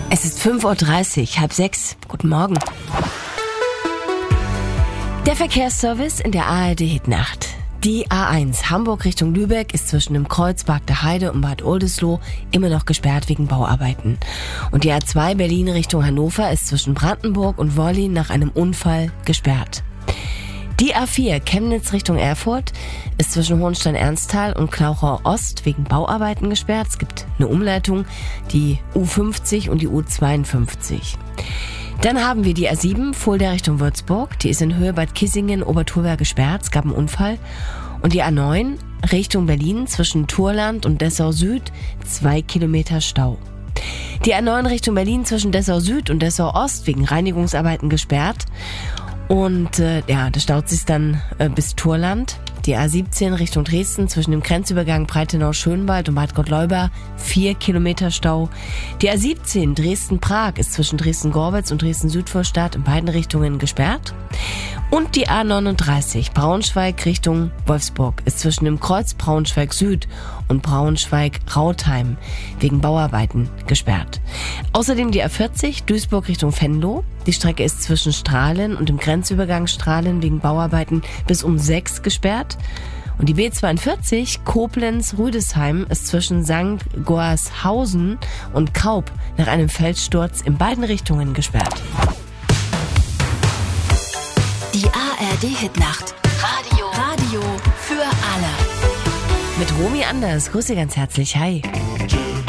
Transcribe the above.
Es ist 5:30 Uhr, 5:30. Guten Morgen. Der Verkehrsservice in der ARD-Hitnacht. Die A1 Hamburg Richtung Lübeck ist zwischen dem Kreuzberg der Heide und Bad Oldesloe immer noch gesperrt wegen Bauarbeiten. Und die A2 Berlin Richtung Hannover ist zwischen Brandenburg und Wollin nach einem Unfall gesperrt. Die A4 Chemnitz Richtung Erfurt ist zwischen Hohenstein-Ernsthal und Klauchau Ost wegen Bauarbeiten gesperrt. Es gibt eine Umleitung, die U50 und die U52. Dann haben wir die A7 Fulda Richtung Würzburg. Die ist in Höhe Bad Kissingen, Oberturberg gesperrt. Es gab einen Unfall. Und die A9 Richtung Berlin zwischen Turland und Dessau Süd 2 Kilometer Stau. Die A9 Richtung Berlin zwischen Dessau Süd und Dessau Ost wegen Reinigungsarbeiten gesperrt. Und das staut sich dann bis Turland. Die A17 Richtung Dresden zwischen dem Grenzübergang Breitenau-Schönwald und Bad Gottleuba 4 Kilometer Stau. Die A17 Dresden-Prag ist zwischen Dresden-Gorwitz und Dresden-Südvorstadt in beiden Richtungen gesperrt. Und die A39 Braunschweig Richtung Wolfsburg ist zwischen dem Kreuz Braunschweig Süd und Braunschweig-Rautheim wegen Bauarbeiten gesperrt. Außerdem die A40 Duisburg Richtung Venlo. Die Strecke ist zwischen Strahlen und dem Grenzübergang Strahlen wegen Bauarbeiten bis um 6 gesperrt. Und die B42 Koblenz-Rüdesheim ist zwischen St. Goarshausen und Kaup nach einem Felssturz in beiden Richtungen gesperrt. Die ARD-Hitnacht. Radio für alle. Mit Romy Anders. Grüße ganz herzlich. Hi.